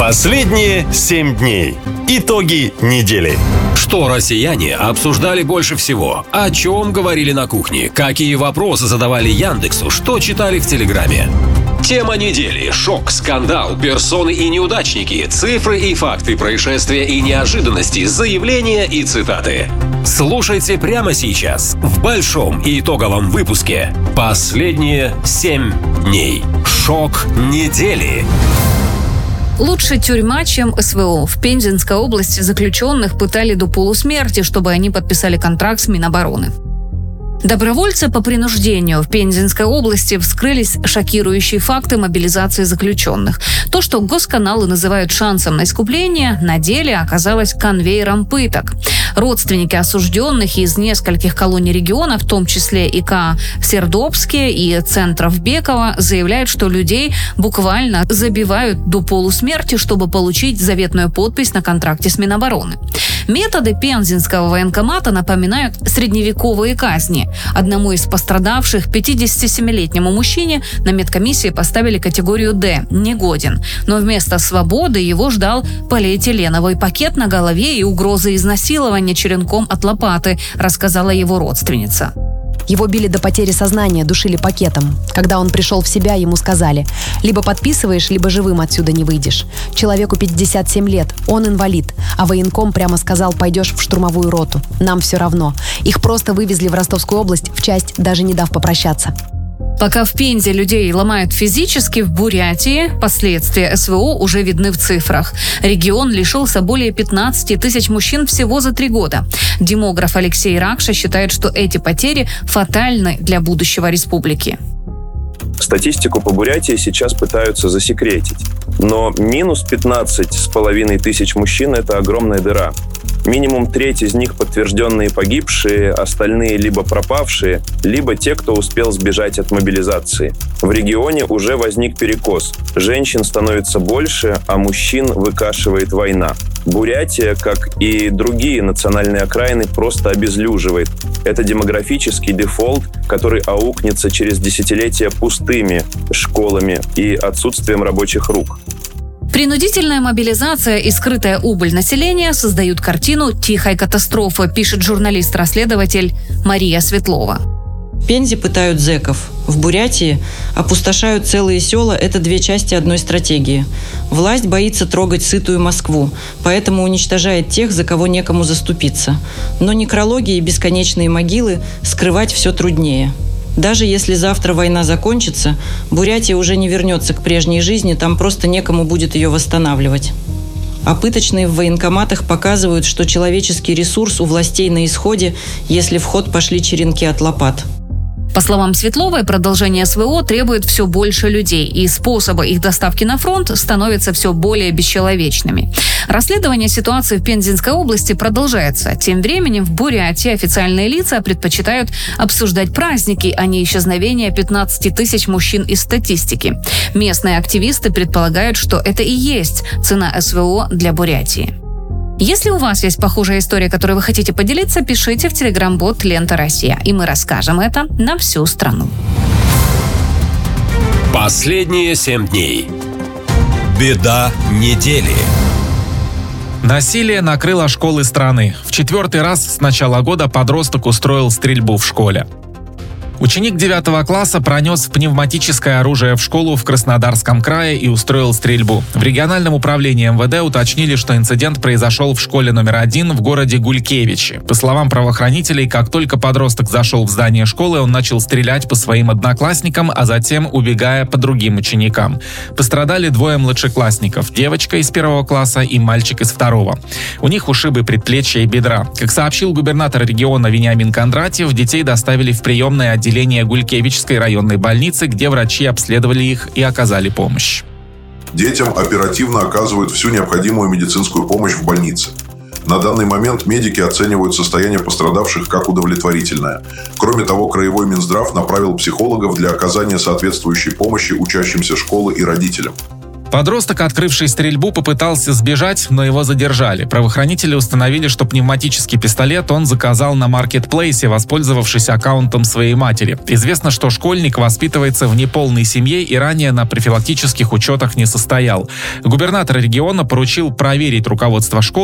Последние 7 дней. Итоги недели. Что россияне обсуждали больше всего? О чем говорили на кухне? Какие вопросы задавали Яндексу? Что читали в Телеграме? Тема недели. Шок, скандал, персоны и неудачники, цифры и факты, происшествия и неожиданности, заявления и цитаты. Слушайте прямо сейчас в большом и итоговом выпуске «Последние 7 дней». Шок недели. Лучше тюрьма, чем СВО. В Пензенской области заключенных пытали до полусмерти, чтобы они подписали контракт с Минобороны. Добровольцы по принуждению. В Пензенской области вскрылись шокирующие факты мобилизации заключенных. То, что госканалы называют шансом на искупление, на деле оказалось конвейером пыток. Родственники осужденных из нескольких колоний региона, в том числе ИК Сердобске и центров Бекова, заявляют, что людей буквально забивают до полусмерти, чтобы получить заветную подпись на контракте с Минобороны. Методы Пензенского военкомата напоминают средневековые казни. Одному из пострадавших, 57-летнему мужчине, на медкомиссии поставили категорию «Д» – негоден. Но вместо свободы его ждал полиэтиленовый пакет на голове и угроза изнасилования черенком от лопаты, рассказала его родственница. Его били до потери сознания, душили пакетом. Когда он пришел в себя, ему сказали: либо подписываешь, либо живым отсюда не выйдешь. Человеку 57 лет, он инвалид, а военком прямо сказал: пойдешь в штурмовую роту. Нам все равно. Их просто вывезли в Ростовскую область, в часть, даже не дав попрощаться. Пока в Пензе людей ломают физически, в Бурятии последствия СВО уже видны в цифрах. Регион лишился более 15 тысяч мужчин всего за 3 года. Демограф Алексей Ракша считает, что эти потери фатальны для будущего республики. Статистику по Бурятии сейчас пытаются засекретить. Но минус 15,5 тысяч мужчин – это огромная дыра. Минимум треть из них подтвержденные погибшие, остальные либо пропавшие, либо те, кто успел сбежать от мобилизации. В регионе уже возник перекос. Женщин становится больше, а мужчин выкашивает война. Бурятия, как и другие национальные окраины, просто обезлюживает. Это демографический дефолт, который аукнется через десятилетия пустыми школами и отсутствием рабочих рук. Принудительная мобилизация и скрытая убыль населения создают картину тихой катастрофы, пишет журналист-расследователь Мария Светлова. В Пензе пытают зэков. В Бурятии опустошают целые села. Это 2 части одной стратегии. Власть боится трогать сытую Москву, поэтому уничтожает тех, за кого некому заступиться. Но некрологи и бесконечные могилы скрывать все труднее. Даже если завтра война закончится, Бурятия уже не вернется к прежней жизни, там просто некому будет ее восстанавливать. А пыточные в военкоматах показывают, что человеческий ресурс у властей на исходе, если в ход пошли черенки от лопат. По словам Светловой, продолжение СВО требует все больше людей, и способы их доставки на фронт становятся все более бесчеловечными. Расследование ситуации в Пензенской области продолжается. Тем временем в Бурятии официальные лица предпочитают обсуждать праздники, а не исчезновение 15 тысяч мужчин из статистики. Местные активисты предполагают, что это и есть цена СВО для Бурятии. Если у вас есть похожая история, которой вы хотите поделиться, пишите в телеграм-бот «Лента Россия», и мы расскажем это на всю страну. Последние 7 дней. Беда недели. Насилие накрыло школы страны. В 4-й раз с начала года подросток устроил стрельбу в школе. Ученик 9 класса пронес пневматическое оружие в школу в Краснодарском крае и устроил стрельбу. В региональном управлении МВД уточнили, что инцидент произошел в школе номер 1 в городе Гулькевичи. По словам правоохранителей, как только подросток зашел в здание школы, он начал стрелять по своим одноклассникам, а затем убегая по другим ученикам. Пострадали 2 младшеклассников – девочка из 1 класса и мальчик из 2. У них ушибы предплечья и бедра. Как сообщил губернатор региона Вениамин Кондратьев, детей доставили в приемное отделение Гулькевичской районной больницы, где врачи обследовали их и оказали помощь. Детям оперативно оказывают всю необходимую медицинскую помощь в больнице. На данный момент медики оценивают состояние пострадавших как удовлетворительное. Кроме того, Краевой Минздрав направил психологов для оказания соответствующей помощи учащимся школы и родителям. Подросток, открывший стрельбу, попытался сбежать, но его задержали. Правоохранители установили, что пневматический пистолет он заказал на маркетплейсе, воспользовавшись аккаунтом своей матери. Известно, что школьник воспитывается в неполной семье и ранее на профилактических учетах не состоял. Губернатор региона поручил проверить руководство школы